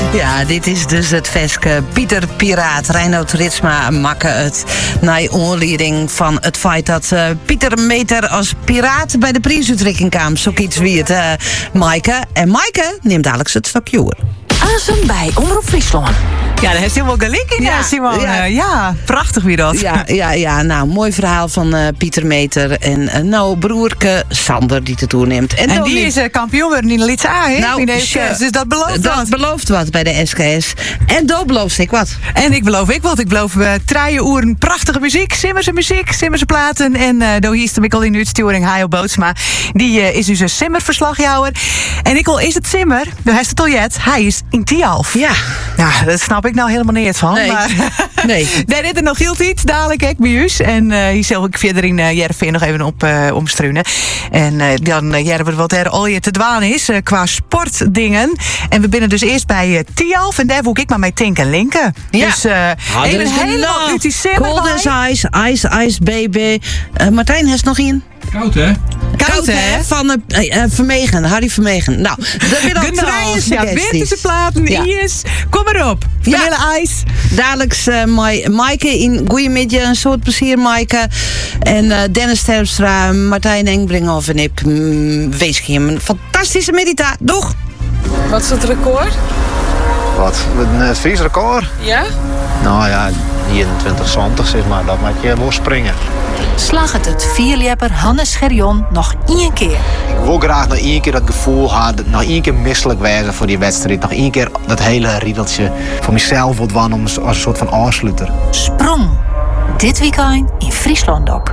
Ja, dit is dus het veske Pieter Piraat. Reinoud Ritsma makke het naar aanleiding van het feit dat Pieter Meter als piraat bij de prijsuitreiking kwam. Zoiets wie het Maaike. En Maaike neemt dadelijk het stokje oor. Azem bij Omroep Friesland. Ja, daar heeft helemaal gelijk in, Simon. Ja, prachtig wie dat. Ja, nou, mooi verhaal van Pieter Meter. En nou, broerke Sander die het toeneemt. En die is kampioen worden in de Lietse A, hè? Nou, dus dat belooft wat. Dat belooft wat bij de SKS. En daar beloof ik wat. En ik beloof wat. Ik beloof 3 uur prachtige muziek. Simmerse platen. En daar hier is de Mikkel in de uitsturing, Hajo Bootsma. Die is dus een simmerverslagjouwer. En Ikkel is het simmer. Daar heeft het al jet. Hij is in Tialf. Ja. Nou, dat snap ik nou helemaal niet van. Nee. Maar nee. Daar is er nog heel iets dadelijk ik bij u. En hier zal ik verder in Jervin nog even op omstruinen. En dan Jerven wat er al je te dwaan is qua sportdingen. En we binnen dus eerst bij Tialf. En daar wil ik maar mee tinken en linken. Ja. Dus even helemaal uit die simmer. Cold as ice baby. Martijn, heeft nog een? Koud, hè? Koud, hè? Van Vermegen, Harry Vermegen. Nou, dat wil al 3 suggesties. Winterse platen, Ies. Kom maar op. Vanille ijs. Dadelijks Maaike in goeiemiddag. Een soort plezier, Maaike. En Dennis Terpstra, Martijn Engbrinkhoff en ik wees je een fantastische middag. Doeg! Wat is het record? Wat? Een Fries record? Ja? Nou ja, 21-20 zeg maar. Dat maak je wel springen. Slag het vierlepper Hannes Gerjon nog 1 keer. Ik wil graag nog 1 keer dat gevoel hebben, nog 1 keer misselijk wezen voor die wedstrijd. Nog 1 keer dat hele riedeltje voor mezelf wordt waan als een soort van afsluiter. Sprong. Dit weekend in Friesland ook.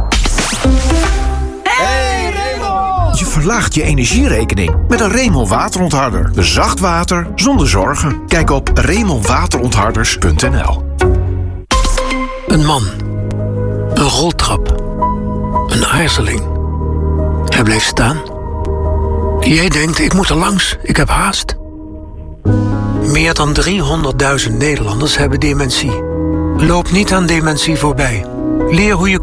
Hey Raymond! Je verlaagt je energierekening met een Remel waterontharder. Zacht water zonder zorgen. Kijk op remelwaterontharders.nl. Een man. Een roltrap. Een aarzeling. Hij bleef staan. Jij denkt, ik moet er langs, ik heb haast. Meer dan 300.000 Nederlanders hebben dementie. Loop niet aan dementie voorbij. Leer hoe je